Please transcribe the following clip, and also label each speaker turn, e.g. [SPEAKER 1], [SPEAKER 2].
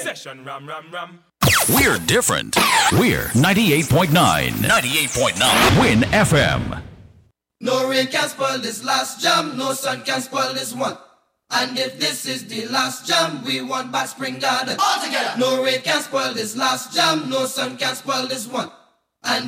[SPEAKER 1] Session ram ram ram.
[SPEAKER 2] We're different. We're 98.9. 98.9. Win FM.
[SPEAKER 3] No rain can spoil this last jam, no sun can spoil this one. And if this is the last jam, we want back Spring Garden. All together. No rain can spoil this last jam, no sun can spoil this one.